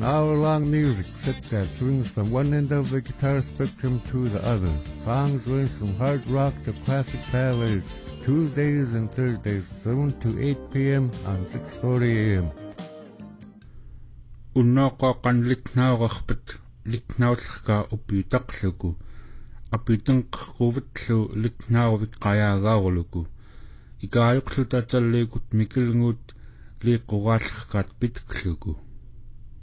an hour-long music set that swings from one end of the guitar spectrum to the other. Songs range from hard rock to classic ballads. Tuesdays and Thursdays, 7 to 8 p.m. on 6:40 a.m. Unnoqoqan litnaaqarpat litnaullerka upiutaqluku apitenqquvitllu litnaarvik qayaagaarluku ikaajuqluta talliikut mikilnguut liiqquraallerkaat pitkluku